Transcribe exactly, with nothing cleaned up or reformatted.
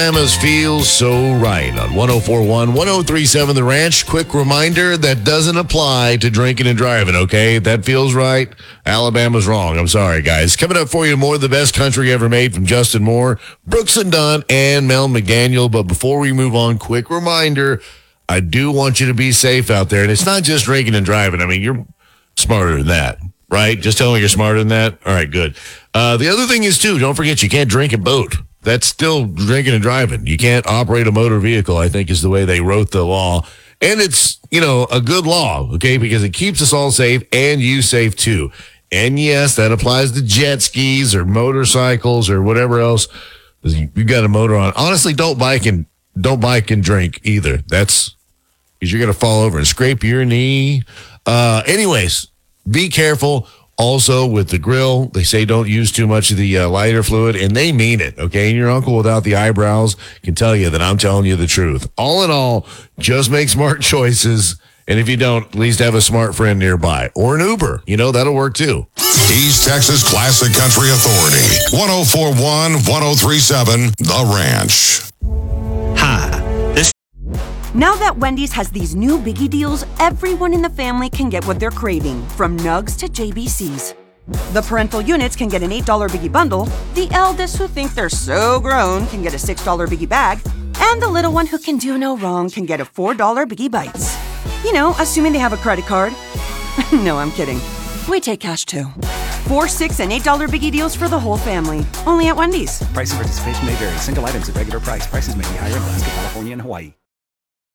Alabama's feels so right on one oh four point one, one oh three point seven The Ranch. Quick reminder, that doesn't apply to drinking and driving, okay? That feels right. Alabama's wrong. I'm sorry, guys. Coming up for you, more of the best country ever made from Justin Moore, Brooks and Dunn, and Mel McDaniel. But before we move on, quick reminder, I do want you to be safe out there. And it's not just drinking and driving. I mean, you're smarter than that, right? Just tell me you're smarter than that? All right, good. Uh, the other thing is, too, don't forget you can't drink and boat. That's still drinking and driving. You can't operate a motor vehicle, I think, is the way they wrote the law. And it's, you know, a good law, okay, because it keeps us all safe and you safe, too. And, yes, that applies to jet skis or motorcycles or whatever else you got a motor on. Honestly, don't bike and don't bike and drink either. That's because you're going to fall over and scrape your knee. Uh, anyways, be careful. Also, with the grill, they say don't use too much of the uh, lighter fluid, and they mean it, okay? And your uncle without the eyebrows can tell you that I'm telling you the truth. All in all, just make smart choices, and if you don't, at least have a smart friend nearby. Or an Uber. You know, that'll work too. East Texas Classic Country Authority. one oh four point one, one oh three point seven The Ranch. Hi. This Now that Wendy's has these new biggie deals, everyone in the family can get what they're craving, from nugs to J B Cs. The parental units can get an eight dollar biggie bundle, the eldest who think they're so grown can get a six dollar biggie bag, and the little one who can do no wrong can get a four dollar biggie bites. You know, assuming they have a credit card. No, I'm kidding. We take cash too. Four, six, and eight dollar biggie deals for the whole family. Only at Wendy's. Price and participation may vary. Single items at regular price. Prices may be higher in Alaska, California, and Hawaii.